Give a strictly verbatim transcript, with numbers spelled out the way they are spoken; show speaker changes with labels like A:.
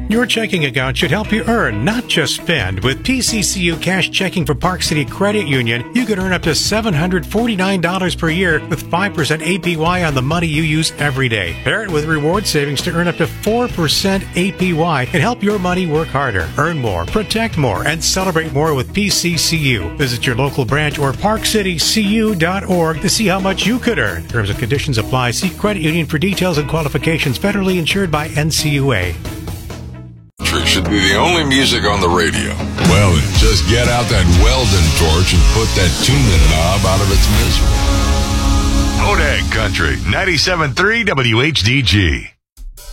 A: Your checking account should help you earn, not just spend. With P C C U Cash Checking for Park City Credit Union, you could earn up to seven hundred forty-nine dollars per year with five percent A P Y on the money you use every day. Pair it with reward savings to earn up to four percent A P Y and help your money work harder. Earn more, protect more, and celebrate more with P C C U. Visit your local branch or park city c u dot org to see how much you could earn. Terms and conditions apply. See credit union for details and qualifications. Federally insured by N C U A.
B: Should be the only music on the radio.
C: Well, then, just get out that Weldon torch and put that tuning knob out of its misery.
D: Hodag Country, ninety-seven point three W H D G.